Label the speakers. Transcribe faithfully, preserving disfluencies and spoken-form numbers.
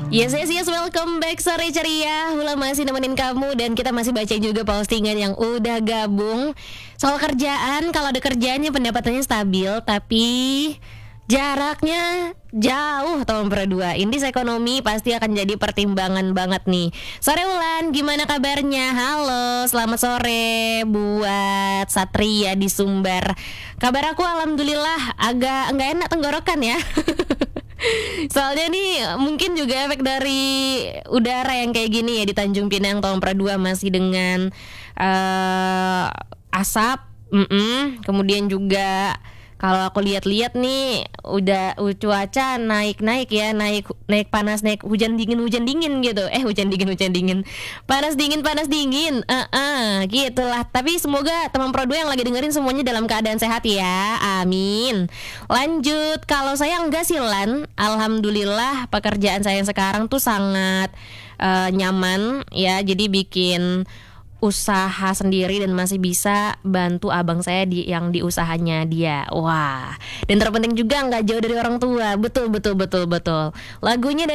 Speaker 1: Yes, yes, yes, welcome back Sore Ceria. Hula masih nemenin kamu dan kita masih baca juga postingan yang udah gabung soal kerjaan. Kalau ada kerjaannya pendapatannya stabil, tapi jaraknya jauh teman berdua. Indis ekonomi pasti akan jadi pertimbangan banget nih. Sore Ulan, gimana kabarnya? Halo, selamat sore buat Satria di Sumber. Kabar aku alhamdulillah agak enggak enak tenggorokan ya. Soalnya nih mungkin juga efek dari udara yang kayak gini ya di Tanjung Pinang Tahun dua masih dengan uh, asap, mm-mm. Kemudian juga kalau aku lihat-lihat nih udah uh, cuaca naik-naik ya, naik naik panas, naik hujan dingin, hujan dingin gitu. Eh hujan dingin, hujan dingin. Panas dingin, panas dingin. Eh uh, uh, gitulah. Tapi semoga teman Pro dua yang lagi dengerin semuanya dalam keadaan sehat ya. Amin. Lanjut, kalau saya enggak sih Lan. Alhamdulillah pekerjaan saya yang sekarang tuh sangat uh, nyaman ya. Jadi bikin usaha sendiri dan masih bisa bantu abang saya di yang di usahanya dia. Wah, dan terpenting juga nggak jauh dari orang tua. Betul betul betul betul. Lagunya dari